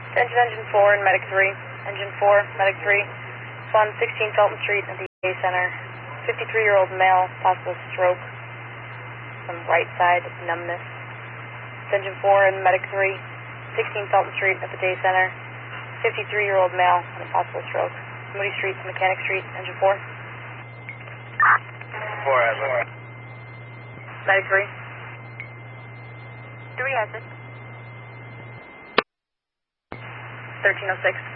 Engine 4 and Medic 3. Engine 4, Medic 3. Spawn 16 Felton Street at the A Center. 53-year-old male, possible stroke. Some right side numbness. Engine 4 and Medic 3. 16 Felton Street at the Day Center. 53-year-old male and a possible stroke. Moody Street to Mechanic Street, Engine 4. 4 has it. Medic 3. 3 has it. 1306.